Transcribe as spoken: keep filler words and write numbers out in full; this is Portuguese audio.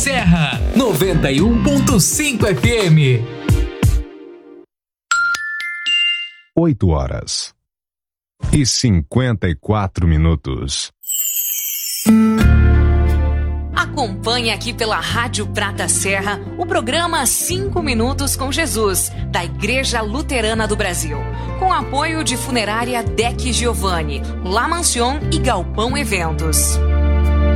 Serra, noventa e um ponto cinco F M. oito horas e cinquenta e quatro minutos. Acompanhe aqui pela Rádio Prata Serra o programa cinco Minutos com Jesus, da Igreja Luterana do Brasil, com apoio de Funerária Deck Giovanni, La Mansion e Galpão Eventos.